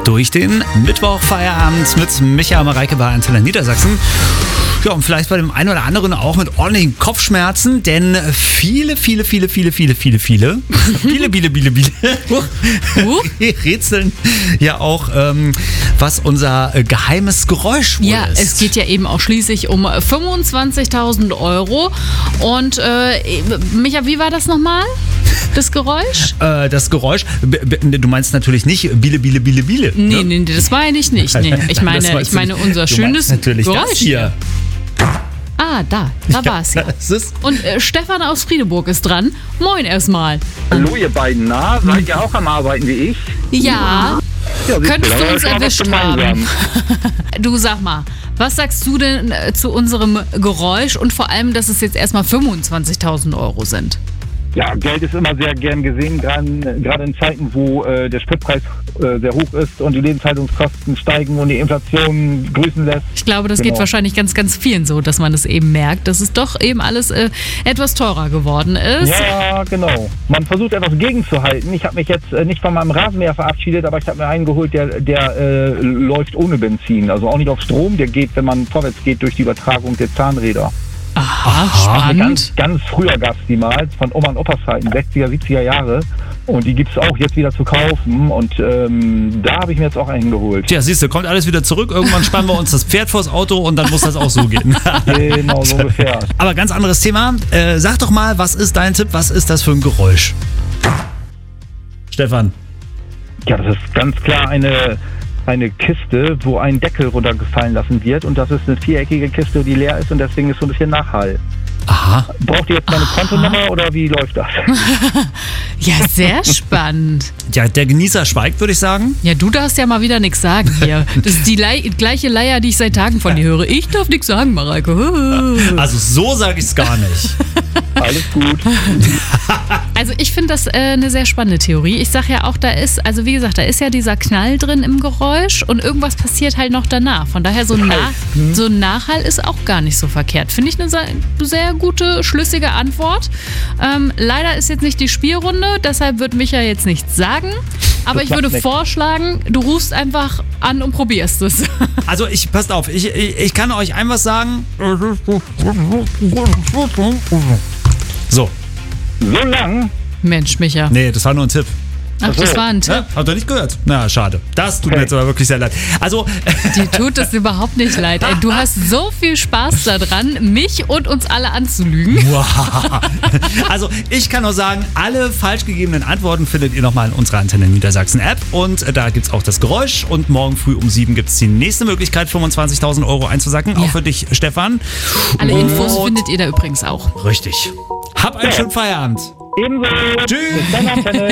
durch den Mittwochfeierabend mit Micha Mareike bei Antenne Niedersachsen. Ja, und vielleicht bei dem einen oder anderen auch mit ordentlichen Kopfschmerzen, denn viele rätseln ja auch, was unser geheimes Geräusch wohl ist. Ja, es geht ja eben auch schließlich um 25.000 Euro. Und Micha, wie war das nochmal? Das Geräusch? Das Geräusch, du meinst natürlich nicht Biele. Nee, Ne? nee, das meine ich nicht. Nee. Ich meine unser schönes natürlich Geräusch das hier. Ah, da war es ja. Und Stefan aus Friedeburg ist dran. Moin erstmal. Hallo ihr beiden, na? Seid ihr auch am Arbeiten wie ich? Ja. Könntest du uns erwischt haben? Du sag mal, was sagst du denn zu unserem Geräusch und vor allem, dass es jetzt erstmal 25.000 Euro sind? Ja, Geld ist immer sehr gern gesehen, gerade in Zeiten, wo der Spritpreis sehr hoch ist und die Lebenshaltungskosten steigen und die Inflation grüßen lässt. Ich glaube, das geht wahrscheinlich ganz, ganz vielen so, dass man es eben merkt, dass es doch eben alles etwas teurer geworden ist. Ja, genau. Man versucht etwas gegenzuhalten. Ich habe mich jetzt nicht von meinem Rasenmäher verabschiedet, aber ich habe mir einen geholt, der läuft ohne Benzin. Also auch nicht auf Strom, der geht, wenn man vorwärts geht, durch die Übertragung der Zahnräder. Aha, spannend. Ganz früher gab es die mal, von Oma und Opas Zeiten, 60er, 70er Jahre. Und die gibt es auch jetzt wieder zu kaufen. Und da habe ich mir jetzt auch einen geholt. Tja, siehst du, kommt alles wieder zurück. Irgendwann spannen wir uns das Pferd vors Auto und dann muss das auch so gehen. Genau, so ungefähr. Aber ganz anderes Thema. Sag doch mal, was ist dein Tipp? Was ist das für ein Geräusch? Stefan. Ja, das ist ganz klar eine Kiste, wo ein Deckel runtergefallen lassen wird. Und das ist eine viereckige Kiste, die leer ist und deswegen ist so ein bisschen Nachhall. Aha. Braucht ihr jetzt meine Kontonummer oder wie läuft das? Ja, sehr spannend. Ja, der Genießer schweigt, würde ich sagen. Ja, du darfst ja mal wieder nichts sagen hier. Das ist die gleiche Leier, die ich seit Tagen von dir höre. Ich darf nichts sagen, Mareike. Also so sage ich es gar nicht. Alles gut. Also ich finde das eine sehr spannende Theorie. Ich sage ja auch, da ist ja dieser Knall drin im Geräusch und irgendwas passiert halt noch danach. Von daher so ein Nachhall ist auch gar nicht so verkehrt. Finde ich eine sehr gute, schlüssige Antwort. Leider ist jetzt nicht die Spielrunde, deshalb wird Micha jetzt nichts sagen. Aber ich würde vorschlagen, du rufst einfach an und probierst es. Also passt auf, ich kann euch ein was sagen. So. So lang? Mensch, Micha. Nee, das war nur ein Tipp. Ach, das war ein Tipp. Ja, habt ihr nicht gehört? Na, schade. Das tut mir jetzt aber wirklich sehr leid. Also, dir tut es überhaupt nicht leid. Ey, du hast so viel Spaß daran, mich und uns alle anzulügen. Wow. Also, ich kann nur sagen, alle falsch gegebenen Antworten findet ihr nochmal in unserer Antenne Niedersachsen App. Und da gibt es auch das Geräusch. Und morgen früh um 7 gibt es die nächste Möglichkeit, 25.000 Euro einzusacken. Ja. Auch für dich, Stefan. Alle Infos findet ihr da übrigens auch. Richtig. Hab einen schönen Feierabend. Ebenso. Tschüss. Bis dann, Antenne.